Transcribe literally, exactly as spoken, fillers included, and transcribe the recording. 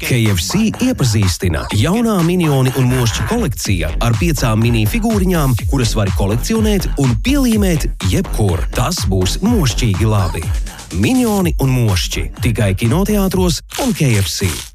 K F C iepazīstina jaunā minioni un mošķi kolekcija ar piecām mini figūriņām, kuras var kolekcionēt un pielīmēt jebkur. Tas būs mošķīgi labi. Minioni un mošķi tikai kinoteātros un K F C.